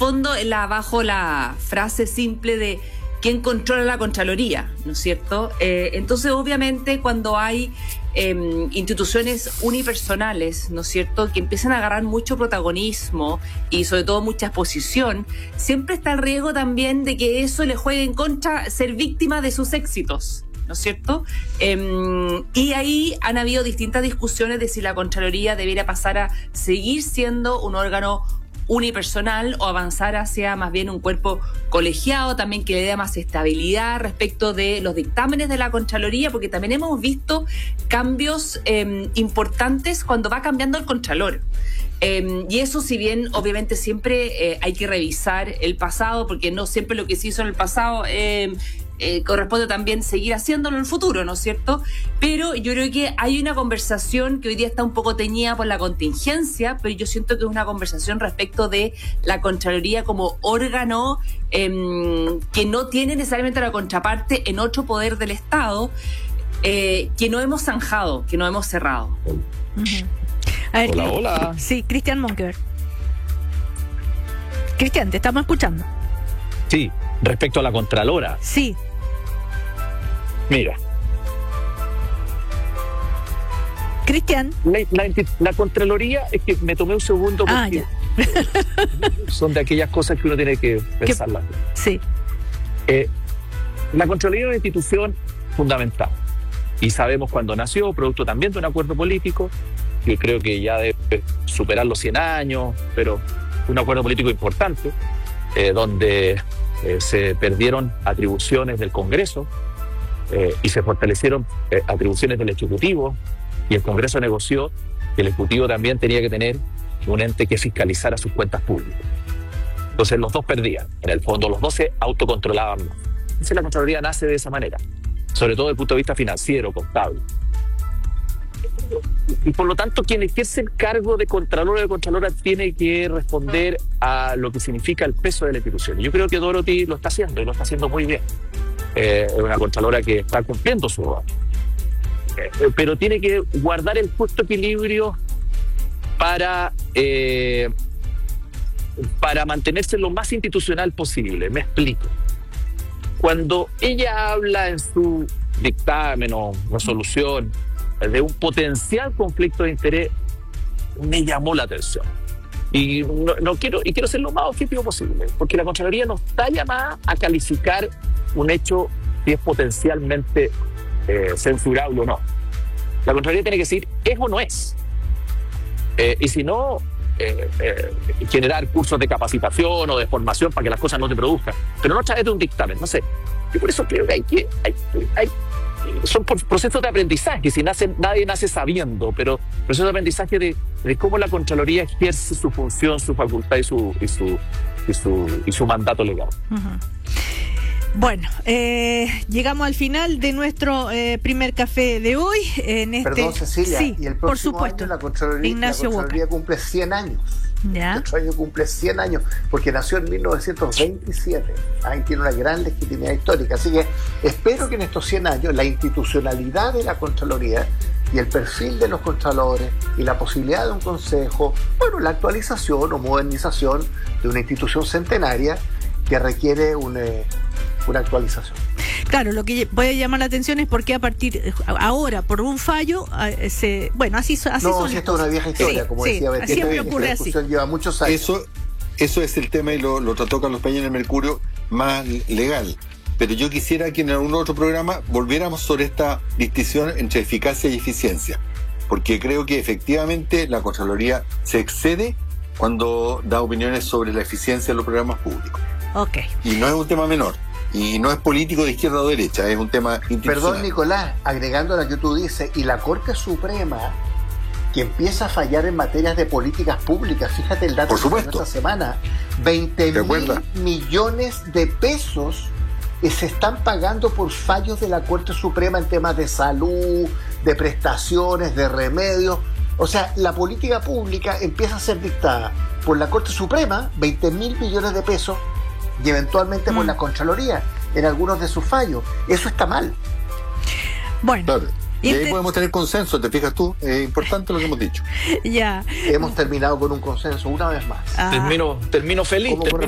fondo bajo la frase simple de ¿quién controla la Contraloría? ¿No es cierto? Entonces, obviamente, cuando hay instituciones unipersonales, ¿no es cierto?, que empiezan a agarrar mucho protagonismo y sobre todo mucha exposición, siempre está el riesgo también de que eso le juegue en contra ser víctima de sus éxitos, ¿no es cierto? Y ahí han habido distintas discusiones de si la Contraloría debiera pasar a seguir siendo un órgano unipersonal o avanzar hacia más bien un cuerpo colegiado, también que le dé más estabilidad respecto de los dictámenes de la Contraloría, porque también hemos visto cambios importantes cuando va cambiando el Contralor. Y eso, si bien obviamente siempre hay que revisar el pasado, porque no siempre lo que se hizo en el pasado corresponde también seguir haciéndolo en el futuro, ¿no es cierto? Pero yo creo que hay una conversación que hoy día está un poco teñida por la contingencia, pero yo siento que es una conversación respecto de la Contraloría como órgano que no tiene necesariamente la contraparte en otro poder del Estado, que no hemos zanjado, que no hemos cerrado. Uh-huh. A ver, hola. Sí, Cristian Monkeberg. Cristian, te estamos escuchando. Sí, respecto a la Contralora. Sí. Mira. Cristian. La Contraloría, es que me tomé un segundo porque son de aquellas cosas que uno tiene que pensarlas. Sí. La Contraloría es una institución fundamental. Y sabemos cuándo nació, producto también de un acuerdo político, que creo que ya debe superar los 100 años, pero un acuerdo político importante, donde se perdieron atribuciones del Congreso y se fortalecieron atribuciones del Ejecutivo, y el Congreso negoció que el Ejecutivo también tenía que tener un ente que fiscalizara sus cuentas públicas. Entonces los dos perdían, en el fondo los dos se autocontrolaban más. Entonces la Contraloría nace de esa manera, sobre todo desde el punto de vista financiero, contable. Y por lo tanto, quien ejerce el cargo de Contralor o de Contralora tiene que responder a lo que significa el peso de la institución. Y yo creo que Dorothy lo está haciendo, y lo está haciendo muy bien. Es una Contralora que está cumpliendo su rol. Pero tiene que guardar el justo equilibrio para mantenerse lo más institucional posible. Me explico. Cuando ella habla en su dictamen o resolución de un potencial conflicto de interés, me llamó la atención. Y quiero ser lo más objetivo posible, porque la Contraloría no está llamada a calificar un hecho si es potencialmente censurable o no. La Contraloría tiene que decir es o no es. Y si no, generar cursos de capacitación o de formación para que las cosas no se produzcan, pero no a través de un dictamen. No sé, yo por eso creo que son procesos de aprendizaje. Si nadie nace sabiendo, pero procesos de aprendizaje de cómo la Contraloría ejerce su función, su facultad y su mandato legal. Uh-huh. Bueno, llegamos al final de nuestro primer café de hoy. Perdón, Cecilia, sí, y el por próximo supuesto, año la Contraloría cumple 100 años. ¿Ya? El otro año cumple 100 años, porque nació en 1927. Ahí tiene una gran legitimidad histórica. Así que espero que en estos 100 años la institucionalidad de la Contraloría y el perfil de los contralores y la posibilidad de un consejo, bueno, la actualización o modernización de una institución centenaria que requiere una actualización. Claro, lo que puede llamar la atención es porque ahora, por un fallo, así no, son. Si esto es una vieja historia, como decía Betty. Siempre ocurre esta así. Lleva muchos años. Eso es el tema, y lo trató Carlos Peña en el Mercurio, más legal. Pero yo quisiera que en algún otro programa volviéramos sobre esta distinción entre eficacia y eficiencia, porque creo que efectivamente la Contraloría se excede cuando da opiniones sobre la eficiencia de los programas públicos. Okay. Y no es un tema menor. Y no es político de izquierda o derecha, es un tema institucional. Perdón, Nicolás, agregando a lo que tú dices, y la Corte Suprema, que empieza a fallar en materias de políticas públicas, fíjate el dato por supuesto, esta semana, 20.000 millones de pesos se están pagando por fallos de la Corte Suprema en temas de salud, de prestaciones, de remedios. O sea, la política pública empieza a ser dictada por la Corte Suprema, 20.000 millones de pesos, y eventualmente por la Contraloría en algunos de sus fallos. Eso está mal. Bueno. Claro. Y ahí podemos tener consenso, ¿te fijas tú? Es importante lo que hemos dicho. Ya. Hemos terminado con un consenso una vez más. Termino feliz.